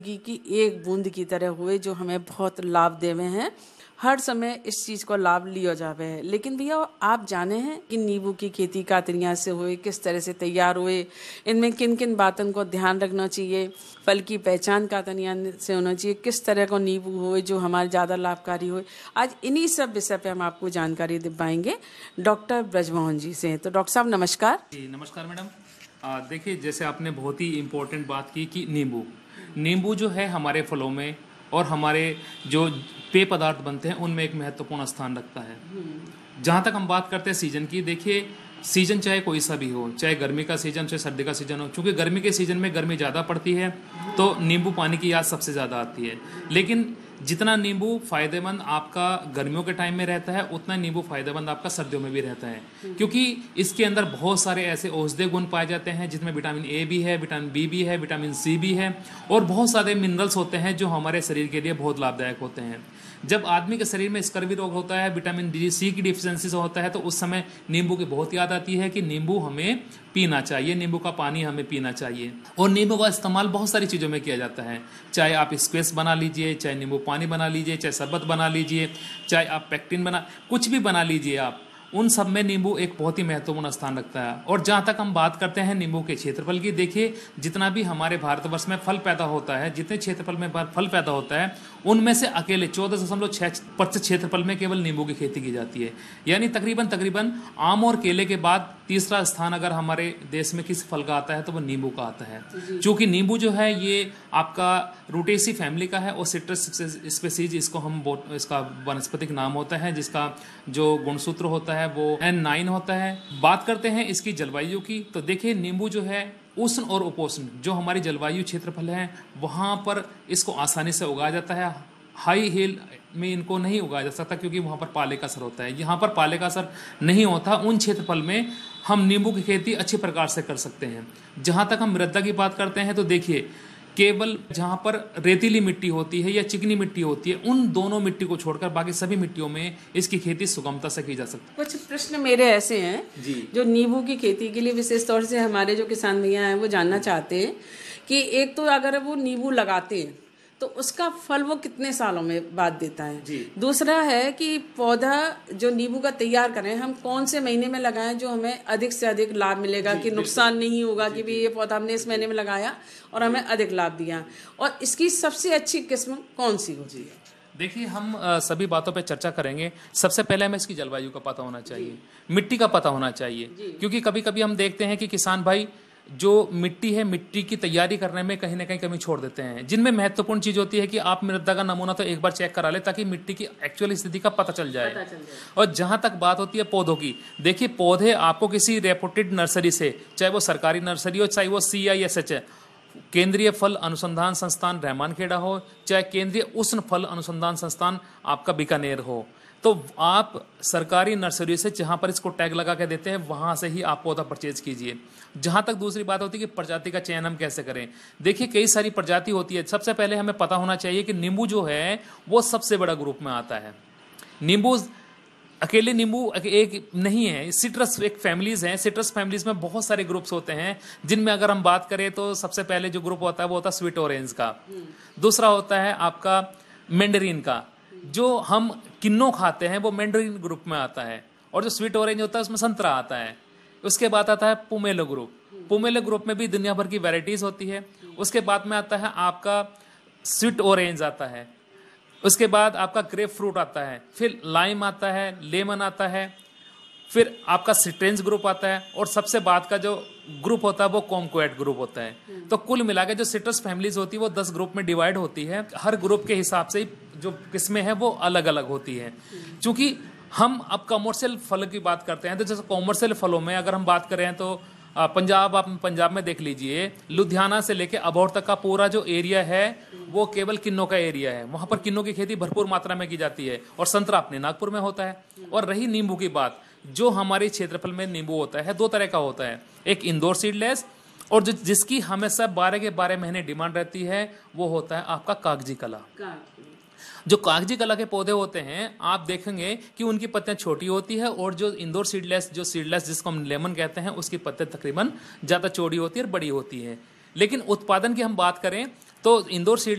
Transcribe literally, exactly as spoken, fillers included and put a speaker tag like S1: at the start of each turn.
S1: घी की एक बूंद की तरह हुए जो हमें बहुत लाभ देवे हैं। हर समय इस चीज को लाभ लियो जावे है। लेकिन भैया आप जाने हैं कि नींबू की खेती कातरियां से हुए, किस तरह से तैयार हुए, इनमें किन किन बातों को ध्यान रखना चाहिए, फल की पहचान कातरियां से होना चाहिए, किस तरह का नींबू हुए जो हमारे ज्यादा लाभकारी हुए। आज इन्हीं सब विषय पे हम आपको जानकारी दे पाएंगे डॉक्टर ब्रजमोहन जी से। तो डॉक्टर साहब नमस्कार।
S2: जी नमस्कार मैडम। आ, देखिए, जैसे आपने बहुत ही इम्पोर्टेंट बात की कि नींबू नींबू जो है हमारे फलों में और हमारे जो पेय पदार्थ बनते हैं उनमें एक महत्वपूर्ण स्थान रखता है। जहाँ तक हम बात करते हैं सीजन की, देखिए सीजन चाहे कोई सा भी हो, चाहे गर्मी का सीजन चाहे सर्दी का सीजन हो, क्योंकि गर्मी के सीजन में गर्मी ज़्यादा पड़ती है तो नींबू पानी की याद सबसे ज़्यादा आती है। लेकिन जितना नींबू फायदेमंद आपका गर्मियों के टाइम में रहता है उतना नींबू फायदेमंद आपका सर्दियों में भी रहता है, क्योंकि इसके अंदर बहुत सारे ऐसे औषधीय गुण पाए जाते हैं जिसमें विटामिन ए भी है, विटामिन बी भी है, विटामिन सी भी है और बहुत सारे मिनरल्स होते हैं जो हमारे शरीर के लिए बहुत लाभदायक होते हैं। जब आदमी के शरीर में स्कर्वी रोग होता है, विटामिन डी सी की डिफिशियंसी से होता है, तो उस समय नींबू की बहुत याद आती है कि नींबू हमें पीना चाहिए, नींबू का पानी हमें पीना चाहिए। और नींबू का इस्तेमाल बहुत सारी चीज़ों में किया जाता है, चाहे आप स्क्वेश बना लीजिए, चाहे नींबू पानी बना लीजिए, चाहे शरबत बना लीजिए, चाहे आप पेक्टिन बना, कुछ भी बना लीजिए आप, उन सब में नींबू एक बहुत ही महत्वपूर्ण स्थान रखता है। और जहाँ तक हम बात करते हैं नींबू के क्षेत्रफल की, देखिए जितना भी हमारे भारतवर्ष में फल पैदा होता है, जितने क्षेत्रफल में फल पैदा होता है उनमें से अकेले चौदह दशमलव छः प्रतिशत क्षेत्रफल में केवल नींबू की खेती की जाती है। यानी तकरीबन तकरीबन आम और केले के बाद तीसरा स्थान अगर हमारे देश में किसी फल का आता है तो वो नींबू का आता है। क्योंकि नींबू जो है ये आपका रूटेसी फैमिली का है और सिट्रस स्पीसीज इसको हम इसका वनस्पतिक नाम होता है, जिसका जो गुणसूत्र होता है वो एन नाइन होता है। बात करते हैं इसकी जलवायु की, तो देखिए नींबू जो है उष्ण और उपोष्ण जो हमारी जलवायु क्षेत्रफल है वहाँ पर इसको आसानी से उगाया जाता है। हाई हिल में इनको नहीं उगाया जा सकता क्योंकि वहाँ पर पाले का असर होता है। यहाँ पर पाले का असर नहीं होता, उन क्षेत्रफल में हम नींबू की खेती अच्छी प्रकार से कर सकते हैं। जहाँ तक हम मृदा की बात करते हैं तो देखिए केवल जहाँ पर रेतीली मिट्टी होती है या चिकनी मिट्टी होती है, उन दोनों मिट्टी को छोड़कर बाकी सभी मिट्टियों में इसकी खेती सुगमता से की जा सकती है।
S1: कुछ प्रश्न मेरे ऐसे हैं जी जो नींबू की खेती के लिए विशेष तौर से हमारे जो किसान भैया हैं वो जानना चाहते हैं कि एक तो अगर वो नींबू लगाते हैं तो उसका फल वो कितने सालों में बाद देता है जी। दूसरा है कि पौधा जो नींबू का तैयार करें हम कौन से महीने में लगाएं जो हमें अधिक से अधिक लाभ मिलेगा, कि नुकसान नहीं होगा कि भी ये पौधा हमने इस महीने में लगाया और हमें अधिक लाभ दिया, और इसकी सबसे अच्छी किस्म कौन सी होती है?
S2: देखिए हम आ, सभी बातों पे चर्चा करेंगे। सबसे पहले हमें इसकी जलवायु का पता होना चाहिए, मिट्टी का पता होना चाहिए, क्योंकि कभी कभी हम देखते हैं कि किसान भाई जो मिट्टी है मिट्टी की तैयारी करने में कहीं ना कहीं कमी छोड़ देते हैं, जिनमें महत्वपूर्ण चीज होती है कि आप मृदा का नमूना तो एक बार चेक करा ले ताकि मिट्टी की एक्चुअल स्थिति का पता चल जाए, पता चल जाए। और जहां तक बात होती है पौधों की, देखिए पौधे आपको किसी रेपुटेड नर्सरी से, चाहे वो सरकारी नर्सरी हो चाहे वो सी आई एस एच है, केंद्रीय फल अनुसंधान संस्थान रहमानखेड़ा हो, चाहे केंद्रीय उष्ण फल अनुसंधान संस्थान आपका बीकानेर हो, तो आप सरकारी नर्सरी से जहां पर इसको टैग लगा के देते हैं वहां से ही आप पौधा परचेज कीजिए। जहां तक दूसरी बात होती है कि प्रजाति का चयन हम कैसे करें, देखिए कई सारी प्रजाति होती है। सबसे पहले हमें पता होना चाहिए कि नींबू जो है वो सबसे बड़ा ग्रुप में आता है। नींबू अकेले नींबू एक नहीं है, सिट्रस एक फैमिलीज हैं, सिट्रस फैमिलीज में बहुत सारे ग्रुप्स होते हैं, जिनमें अगर हम बात करें तो सबसे पहले जो ग्रुप होता है वो होता है स्वीट ऑरेंज का, दूसरा होता है आपका मैंडरीन का, जो हम किन्नो खाते हैं वो मैंडरीन ग्रुप में आता है, और जो स्वीट ऑरेंज होता है उसमें संतरा आता है। उसके बाद आता है पोमेलो ग्रुप, पोमेलो ग्रुप में भी दुनिया भर की वैरायटीज होती है। उसके बाद में आता है आपका स्वीट ऑरेंज आता है, उसके बाद आपका ग्रेप फ्रूट आता है, फिर लाइम आता है, लेमन आता है, फिर आपका सिट्रेंज ग्रुप आता है, और सबसे बाद का जो ग्रुप होता है वो कॉमक्वेट ग्रुप होता है। तो कुल मिला के जो सिट्रस फैमिलीज होती है वो दस ग्रुप में डिवाइड होती है। हर ग्रुप के हिसाब से जो किस्में हैं वो अलग अलग होती है। क्योंकि हम अब कमर्शियल फल की बात करते हैं तो जैसे कॉमर्शियल फलों में अगर हम बात करें तो पंजाब, आप पंजाब में देख लीजिए, लुधियाना से लेके अबोहर तक का पूरा जो एरिया है वो केवल किन्नों का एरिया है। वहां पर किन्नों की खेती भरपूर मात्रा में की जाती है, और संतरा अपने नागपुर में होता है। और रही नींबू की बात, जो हमारे क्षेत्रफल में नींबू होता है दो तरह का होता है, एक इंदौर सीडलेस और जो जिसकी हमेशा बारह के बारह महीने डिमांड रहती है वो होता है आपका कागजी कला। जो कागजी कला के पौधे होते हैं आप देखेंगे कि उनकी पत्तियां छोटी होती है, और जो इंदौर सीडलेस जो सीडलेस जिसको हम लेमन कहते हैं उसकी पत्तियां तकरीबन ज्यादा चौड़ी होती है और बड़ी होती है। लेकिन उत्पादन की हम बात करें तो इंदौर सीड